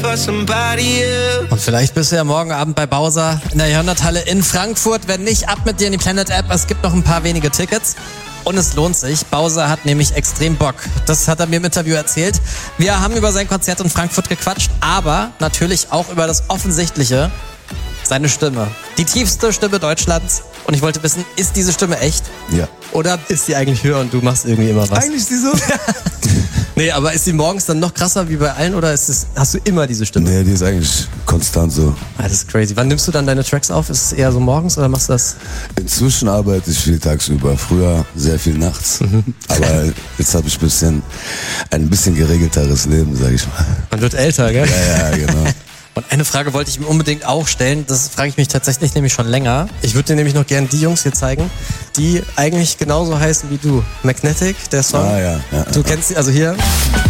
Und vielleicht bist du ja morgen Abend bei Bowser in der Jahrhunderthalle in Frankfurt. Wenn nicht, ab mit dir in die Planet App. Es gibt noch ein paar wenige Tickets. Und es lohnt sich. Bowser hat nämlich extrem Bock. Das hat er mir im Interview erzählt. Wir haben über sein Konzert in Frankfurt gequatscht, aber natürlich auch über das Offensichtliche. Seine Stimme. Die tiefste Stimme Deutschlands. Und ich wollte wissen, ist diese Stimme echt? Ja. Oder ist sie eigentlich höher und du machst irgendwie immer was? Eigentlich ist die so? Nee, aber ist sie morgens dann noch krasser wie bei allen oder hast du immer diese Stimme? Nee, die ist eigentlich konstant so. Ah, das ist crazy. Wann nimmst du dann deine Tracks auf? Ist es eher so morgens oder machst du das? Inzwischen arbeite ich viel tagsüber. Früher sehr viel nachts. Aber jetzt habe ich ein bisschen geregelteres Leben, sag ich mal. Man wird älter, gell? Ja, genau. Und eine Frage wollte ich mir unbedingt auch stellen, das frage ich mich tatsächlich nämlich schon länger. Ich würde dir nämlich noch gerne die Jungs hier zeigen, die eigentlich genauso heißen wie du. Magnetic, der Song. Ah, ja. Du kennst sie, also hier.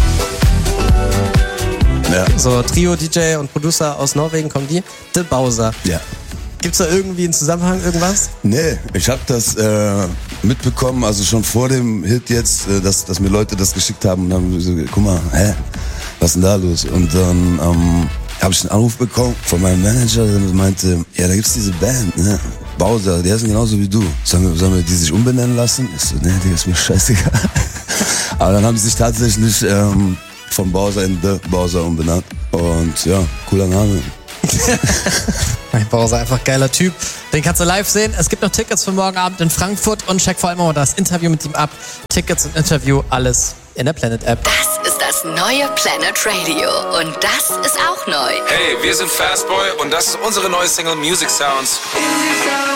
Ja. So Trio, DJ und Producer aus Norwegen kommen die. The Bowser. Ja. Gibt's da irgendwie einen Zusammenhang, irgendwas? Nee, ich habe das mitbekommen, also schon vor dem Hit jetzt, dass mir Leute das geschickt haben und haben so, guck mal, was ist denn da los? Und dann habe ich einen Anruf bekommen von meinem Manager, der meinte, ja, da gibt's diese Band, ne? Bowser, die heißen genauso wie du. Sollen wir die sich umbenennen lassen? Ich so, nee, die ist mir scheißegal. Aber dann haben sie sich tatsächlich von Bowser in The Bowser umbenannt. Und ja, cooler Name. Bowser, einfach geiler Typ. Den kannst du live sehen. Es gibt noch Tickets für morgen Abend in Frankfurt und check vor allem auch das Interview mit ihm ab. Tickets und Interview, alles in der Planet App. Das ist das neue Planet Radio und das ist auch neu. Hey, wir sind Fastboy und das ist unsere neue Single Music Sounds.